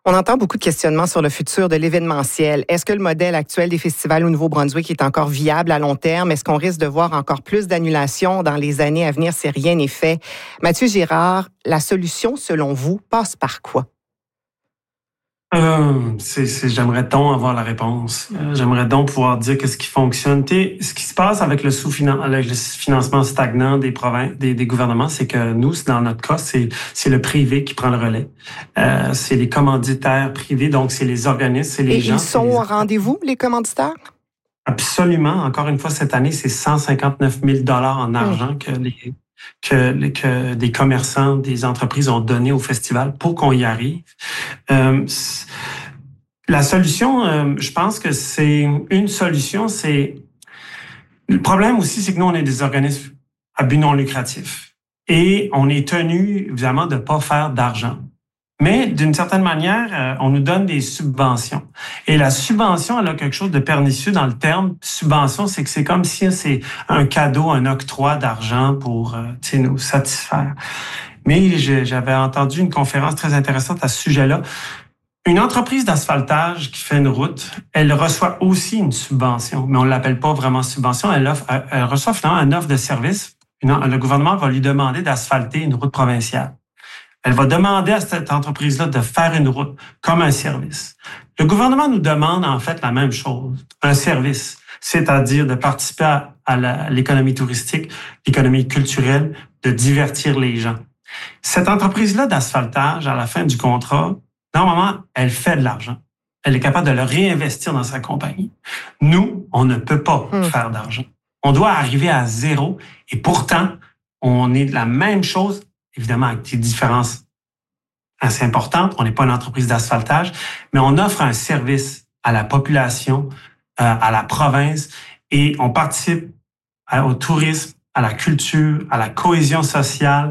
On entend beaucoup de questionnements sur le futur de l'événementiel. Est-ce que le modèle actuel des festivals au Nouveau-Brunswick est encore viable à long terme? Est-ce qu'on risque de voir encore plus d'annulations dans les années à venir si rien n'est fait? Mathieu Girard, la solution, selon vous, passe par quoi? J'aimerais donc avoir la réponse. J'aimerais donc pouvoir dire qu'est-ce qui fonctionne. Ce qui se passe avec le financement stagnant des provinces, des gouvernements, c'est que nous, dans notre cas, c'est le privé qui prend le relais. C'est les commanditaires privés, donc c'est les organismes, c'est les gens. Et ils sont au rendez-vous, les commanditaires? Absolument. Encore une fois, cette année, c'est 159 000 $ en argent que des commerçants, des entreprises ont donné au festival pour qu'on y arrive. La solution, je pense que c'est une solution, le problème aussi, c'est que nous, on est des organismes à but non lucratif et on est tenu, évidemment, de pas faire d'argent. Mais d'une certaine manière, on nous donne des subventions. Et la subvention, elle a quelque chose de pernicieux dans le terme. Subvention, c'est que c'est comme si c'est un cadeau, un octroi d'argent pour nous satisfaire. Mais j'avais entendu une conférence très intéressante à ce sujet-là. Une entreprise d'asphaltage qui fait une route, elle reçoit aussi une subvention, mais on ne l'appelle pas vraiment subvention. Elle reçoit finalement une offre de service. Le gouvernement va lui demander d'asphalter une route provinciale. Elle va demander à cette entreprise-là de faire une route comme un service. Le gouvernement nous demande en fait la même chose, un service, c'est-à-dire de participer à l'économie touristique, l'économie culturelle, de divertir les gens. Cette entreprise-là d'asphaltage, à la fin du contrat, normalement, elle fait de l'argent. Elle est capable de le réinvestir dans sa compagnie. Nous, on ne peut pas faire d'argent. On doit arriver à zéro et pourtant, on est de la même chose, évidemment avec des différences assez importantes. On n'est pas une entreprise d'asphaltage, mais on offre un service à la population, à la province et on participe au tourisme, à la culture, à la cohésion sociale.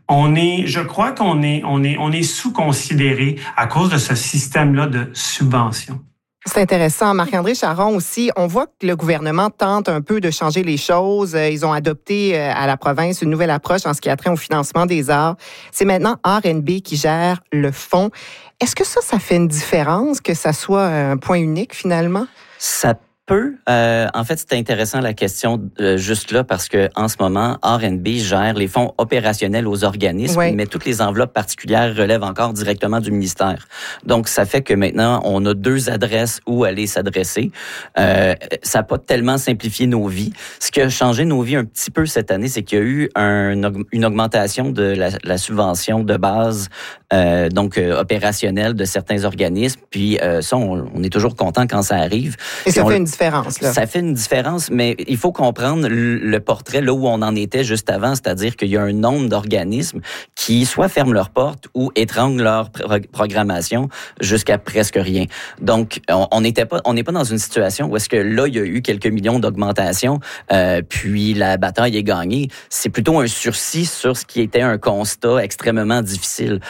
Je crois qu'on est sous-considéré à cause de ce système-là de subvention. C'est intéressant. Marc-André Charron aussi, on voit que le gouvernement tente un peu de changer les choses. Ils ont adopté à la province une nouvelle approche en ce qui a trait au financement des arts. C'est maintenant RNB qui gère le fonds. Est-ce que ça fait une différence que ça soit un point unique finalement? Ça peut. En fait, c'est intéressant la question juste là parce que en ce moment, RNB gère les fonds opérationnels aux organismes, mais toutes les enveloppes particulières relèvent encore directement du ministère. Donc, ça fait que maintenant, on a 2 adresses où aller s'adresser. Ça n'a pas tellement simplifié nos vies. Ce qui a changé nos vies un petit peu cette année, c'est qu'il y a eu une augmentation de la subvention de base, opérationnelle de certains organismes. Puis ça, on est toujours content quand ça arrive. Et ça fait une différence, là. Ça fait une différence, mais il faut comprendre le portrait là où on en était juste avant, c'est-à-dire qu'il y a un nombre d'organismes qui soit ferment leurs portes ou étranglent leur programmation jusqu'à presque rien. Donc, on n'est pas dans une situation où est-ce que là, il y a eu quelques millions d'augmentations, puis la bataille est gagnée. C'est plutôt un sursis sur ce qui était un constat extrêmement difficile.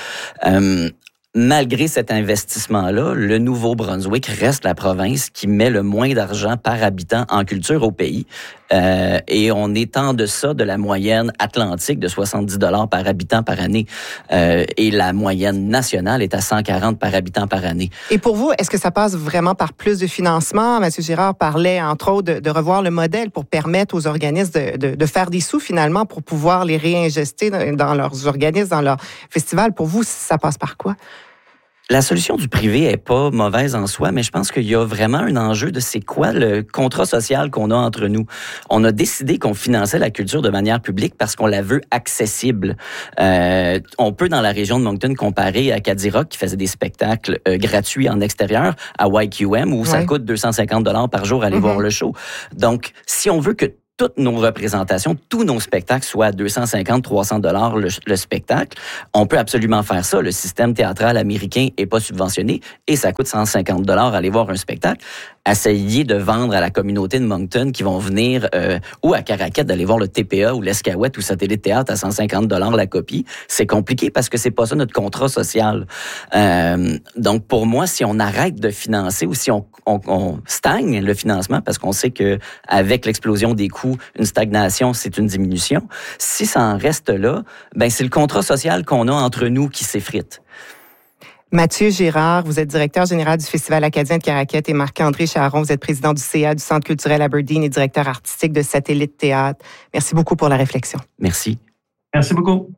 Malgré cet investissement-là, le Nouveau-Brunswick reste la province qui met le moins d'argent par habitant en culture au pays. Et on est en deçà de la moyenne atlantique de 70 $ par habitant par année. Et la moyenne nationale est à 140 par habitant par année. Et pour vous, est-ce que ça passe vraiment par plus de financement? Mathieu Girard parlait, entre autres, de revoir le modèle pour permettre aux organismes de faire des sous, finalement, pour pouvoir les réinjecter dans leurs organismes, dans leurs festivals. Pour vous, ça passe par quoi? La solution du privé est pas mauvaise en soi, mais je pense qu'il y a vraiment un enjeu de c'est quoi le contrat social qu'on a entre nous. On a décidé qu'on finançait la culture de manière publique parce qu'on la veut accessible. On peut, dans la région de Moncton, comparer à Cadillac qui faisait des spectacles gratuits en extérieur, à YQM où ça coûte 250 $ par jour aller voir le show. Donc, si on veut que toutes nos représentations, tous nos spectacles soient à 250-300 $ le spectacle. On peut absolument faire ça. Le système théâtral américain est pas subventionné et ça coûte 150 $ aller voir un spectacle. Essayer de vendre à la communauté de Moncton qui vont venir ou à Caraquette d'aller voir le TPA ou l'Escouette ou Satellite Théâtre à 150 $ la copie, c'est compliqué parce que c'est pas ça notre contrat social. Donc pour moi, si on arrête de financer ou si on stagne le financement parce qu'on sait que avec l'explosion des coûts, une stagnation, c'est une diminution. Si ça en reste là, ben c'est le contrat social qu'on a entre nous qui s'effrite. Mathieu Girard, vous êtes directeur général du Festival acadien de Caraquet, et Marc-André Charron, vous êtes président du CA du Centre culturel Aberdeen et directeur artistique de Satellite Théâtre. Merci beaucoup pour la réflexion. Merci. Merci beaucoup.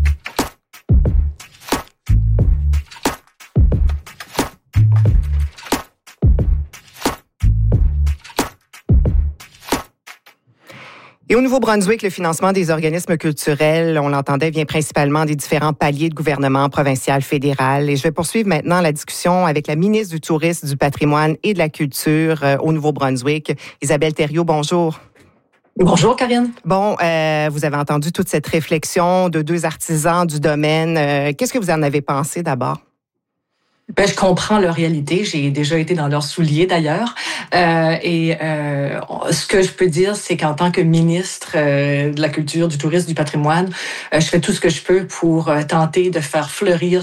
Et au Nouveau-Brunswick, le financement des organismes culturels, on l'entendait, vient principalement des différents paliers de gouvernement provincial, fédéral. Et je vais poursuivre maintenant la discussion avec la ministre du Tourisme, du Patrimoine et de la Culture au Nouveau-Brunswick, Isabelle Thériault. Bonjour. Bonjour, Karine. Bon, vous avez entendu toute cette réflexion de deux artisans du domaine. Qu'est-ce que vous en avez pensé d'abord? Je comprends leur réalité. J'ai déjà été dans leurs souliers, d'ailleurs. Ce que je peux dire, c'est qu'en tant que ministre de la Culture, du Tourisme, du Patrimoine, je fais tout ce que je peux pour tenter de faire fleurir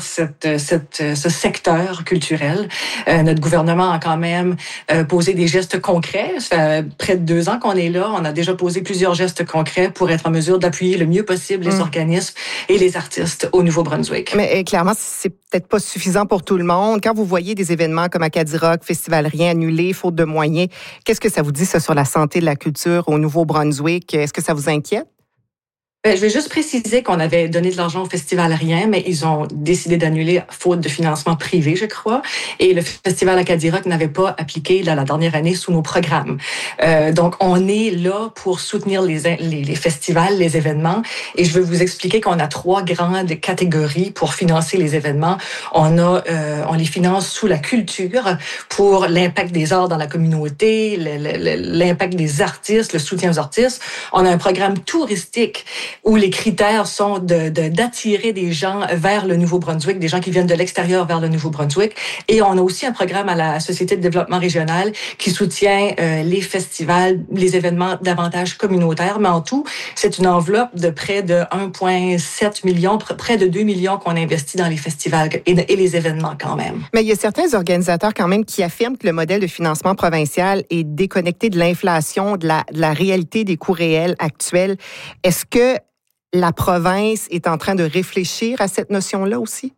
ce secteur culturel. Notre gouvernement a quand même posé des gestes concrets. Ça fait près de 2 ans qu'on est là. On a déjà posé plusieurs gestes concrets pour être en mesure d'appuyer le mieux possible les organismes et les artistes au Nouveau-Brunswick. Mais clairement, c'est peut-être pas suffisant pour tout le monde. Quand vous voyez des événements comme Acadie Rock, Festival Rien annulés, faute de moyens, qu'est-ce que ça vous dit, ça, sur la santé de la culture au Nouveau-Brunswick? Est-ce que ça vous inquiète? Je vais juste préciser qu'on avait donné de l'argent au Festival Rien, mais ils ont décidé d'annuler faute de financement privé, je crois. Et le Festival Acadie Rock n'avait pas appliqué la dernière année sous nos programmes. Donc, on est là pour soutenir les festivals, les événements. Et je veux vous expliquer qu'on a 3 grandes catégories pour financer les événements. On les finance sous la culture pour l'impact des arts dans la communauté, l'impact des artistes, le soutien aux artistes. On a un programme touristique où les critères sont d'attirer des gens vers le Nouveau-Brunswick, des gens qui viennent de l'extérieur vers le Nouveau-Brunswick. Et on a aussi un programme à la Société de développement régional qui soutient les festivals, les événements davantage communautaires. Mais en tout, c'est une enveloppe de près de 1,7 million, près de 2 millions qu'on investit dans les festivals et les événements quand même. Mais il y a certains organisateurs quand même qui affirment que le modèle de financement provincial est déconnecté de l'inflation, de la réalité des coûts réels actuels. Est-ce que la province est en train de réfléchir à cette notion-là aussi?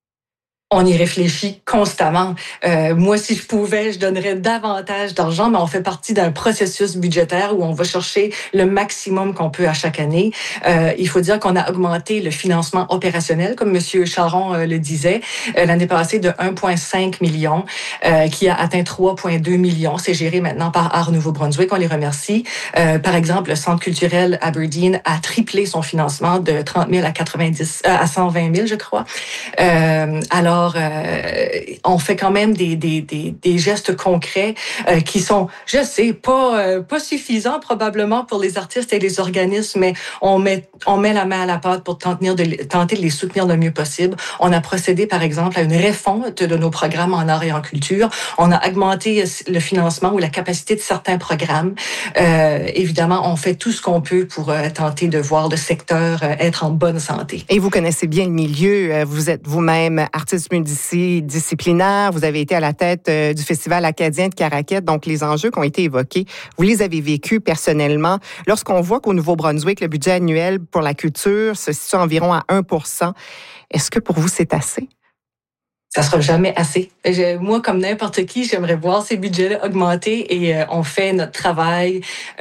On y réfléchit constamment. Moi, si je pouvais, je donnerais davantage d'argent, mais on fait partie d'un processus budgétaire où on va chercher le maximum qu'on peut à chaque année. Il faut dire qu'on a augmenté le financement opérationnel, comme M. Charron le disait, l'année passée de 1,5 million, qui a atteint 3,2 millions. C'est géré maintenant par Art Nouveau-Brunswick. On les remercie. Par exemple, le Centre culturel Aberdeen a triplé son financement de 30 000 à 120 000, je crois. Alors, on fait quand même des gestes concrets qui sont, je sais, pas suffisants probablement pour les artistes et les organismes, mais on met la main à la pâte pour tenter de les soutenir le mieux possible. On a procédé, par exemple, à une refonte de nos programmes en art et en culture. On a augmenté le financement ou la capacité de certains programmes. Évidemment, on fait tout ce qu'on peut pour tenter de voir le secteur être en bonne santé. Et vous connaissez bien le milieu. Vous êtes vous-même artiste multidisciplinaire. Vous avez été à la tête du Festival acadien de Caraquet. Donc, les enjeux qui ont été évoqués, vous les avez vécus personnellement. Lorsqu'on voit qu'au Nouveau-Brunswick, le budget annuel pour la culture se situe environ à 1%, est-ce que pour vous, c'est assez? Ça sera jamais assez. Moi, comme n'importe qui, j'aimerais voir ces budgets-là augmenter et on fait notre travail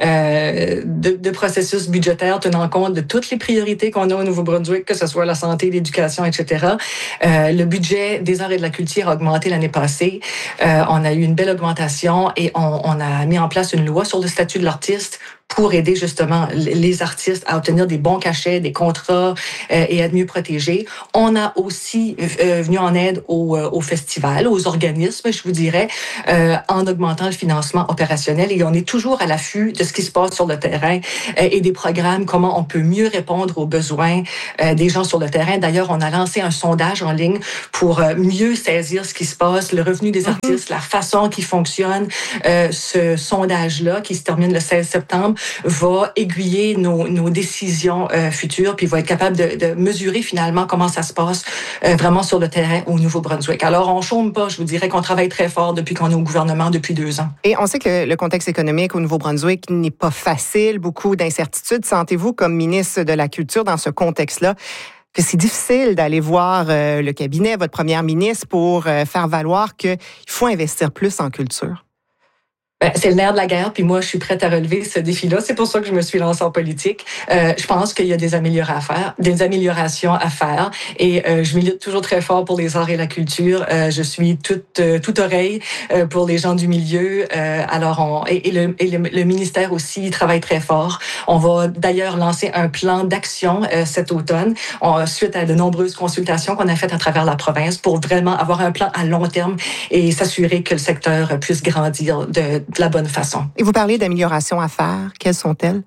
de processus budgétaire tenant compte de toutes les priorités qu'on a au Nouveau-Brunswick, que ce soit la santé, l'éducation, etc. Le budget des arts et de la culture a augmenté l'année passée. On a eu une belle augmentation et on a mis en place une loi sur le statut de l'artiste pour aider justement les artistes à obtenir des bons cachets, des contrats et être mieux protégés. On a aussi venu en aide aux festivals, aux organismes, je vous dirais, en augmentant le financement opérationnel. Et on est toujours à l'affût de ce qui se passe sur le terrain et des programmes, comment on peut mieux répondre aux besoins des gens sur le terrain. D'ailleurs, on a lancé un sondage en ligne pour mieux saisir ce qui se passe, le revenu des artistes, la façon qui fonctionne. Ce sondage-là, qui se termine le 16 septembre, va aiguiller nos décisions futures, puis va être capable de mesurer finalement comment ça se passe vraiment sur le terrain au Nouveau-Brunswick. Alors, on chôme pas, je vous dirais qu'on travaille très fort depuis qu'on est au gouvernement depuis 2 ans. Et on sait que le contexte économique au Nouveau-Brunswick n'est pas facile, beaucoup d'incertitudes. Sentez-vous comme ministre de la Culture dans ce contexte-là que c'est difficile d'aller voir le cabinet, votre première ministre, pour faire valoir qu'il faut investir plus en culture? C'est le nerf de la guerre, puis moi, je suis prête à relever ce défi-là. C'est pour ça que je me suis lancée en politique. Je pense qu'il y a des améliorations à faire, et je milite toujours très fort pour les arts et la culture. Je suis toute oreille pour les gens du milieu. Le ministère aussi travaille très fort. On va d'ailleurs lancer un plan d'action cet automne, suite à de nombreuses consultations qu'on a faites à travers la province, pour vraiment avoir un plan à long terme et s'assurer que le secteur puisse grandir de la bonne façon. Et vous parlez d'améliorations à faire. Quelles sont-elles?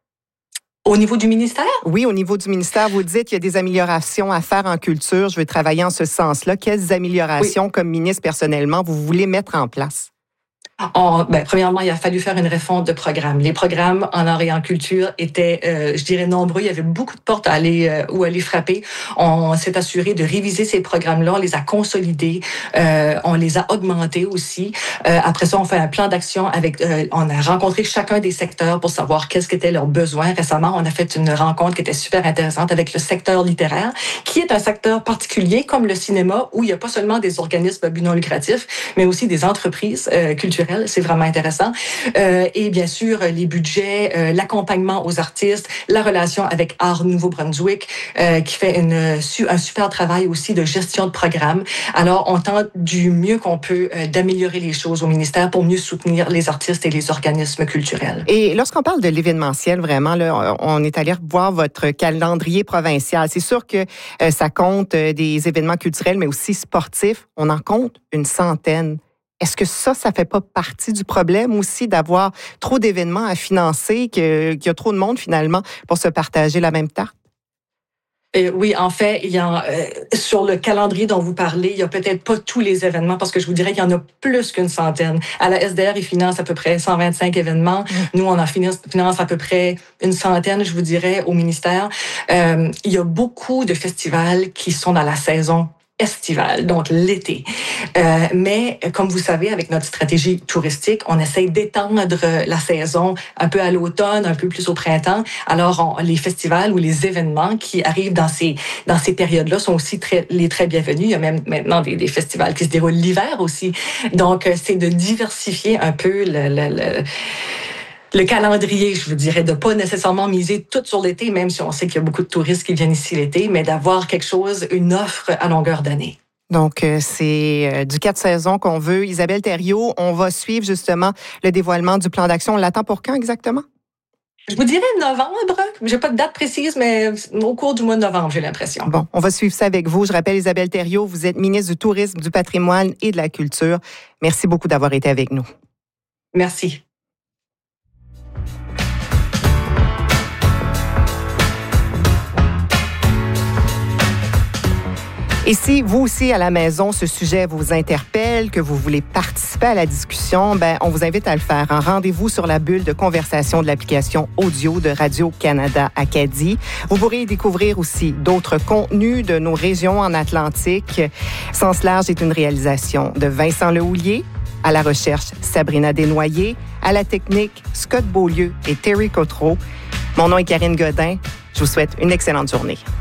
Au niveau du ministère? Oui, au niveau du ministère, vous dites qu'il y a des améliorations à faire en culture. Je veux travailler en ce sens-là. Quelles améliorations, comme ministre personnellement, vous voulez mettre en place? Premièrement, il a fallu faire une refonte de programmes. Les programmes en art et en culture étaient, je dirais, nombreux. Il y avait beaucoup de portes à aller frapper. On s'est assuré de réviser ces programmes-là. On les a consolidés. On les a augmentés aussi. Après ça, on fait un plan d'action on a rencontré chacun des secteurs pour savoir qu'est-ce qu'étaient leurs besoins. Récemment, on a fait une rencontre qui était super intéressante avec le secteur littéraire, qui est un secteur particulier comme le cinéma, où il n'y a pas seulement des organismes à but non lucratif, mais aussi des entreprises culturelles. C'est vraiment intéressant. Et bien sûr, les budgets, l'accompagnement aux artistes, la relation avec Art Nouveau-Brunswick, qui fait un super travail aussi de gestion de programme. Alors, on tente du mieux qu'on peut d'améliorer les choses au ministère pour mieux soutenir les artistes et les organismes culturels. Et lorsqu'on parle de l'événementiel, vraiment, là, on est allé voir votre calendrier provincial. C'est sûr que ça compte des événements culturels, mais aussi sportifs. On en compte une centaine. Est-ce que ça fait pas partie du problème aussi d'avoir trop d'événements à financer, qu'il y a trop de monde finalement pour se partager la même tarte? Oui, en fait, sur le calendrier dont vous parlez, il y a peut-être pas tous les événements, parce que je vous dirais qu'il y en a plus qu'une centaine. À la SDR, ils financent à peu près 125 événements. Nous, on en finance à peu près une centaine, je vous dirais, au ministère. Il y a beaucoup de festivals qui sont dans la saison estivale, donc l'été. Mais comme vous savez, avec notre stratégie touristique, on essaye d'étendre la saison un peu à l'automne, un peu plus au printemps. Alors, les festivals ou les événements qui arrivent dans ces périodes-là sont aussi très bienvenus. Il y a même maintenant des festivals qui se déroulent l'hiver aussi. Donc, c'est de diversifier un peu le calendrier, je vous dirais, de pas nécessairement miser tout sur l'été, même si on sait qu'il y a beaucoup de touristes qui viennent ici l'été, mais d'avoir quelque chose, une offre à longueur d'année. Donc, c'est du 4 saisons qu'on veut. Isabelle Thériault, on va suivre justement le dévoilement du plan d'action. On l'attend pour quand exactement? Je vous dirais novembre. J'ai pas de date précise, mais au cours du mois de novembre, j'ai l'impression. Bon, on va suivre ça avec vous. Je rappelle Isabelle Thériault, vous êtes ministre du Tourisme, du Patrimoine et de la Culture. Merci beaucoup d'avoir été avec nous. Merci. Et si vous aussi à la maison, ce sujet vous interpelle, que vous voulez participer à la discussion, on vous invite à le faire. Un rendez-vous sur la bulle de conversation de l'application audio de Radio-Canada Acadie. Vous pourrez y découvrir aussi d'autres contenus de nos régions en Atlantique. Sens large est une réalisation de Vincent Lehoulier, à la recherche Sabrina Desnoyers, à la technique Scott Beaulieu et Terry Cotreau. Mon nom est Karine Godin. Je vous souhaite une excellente journée.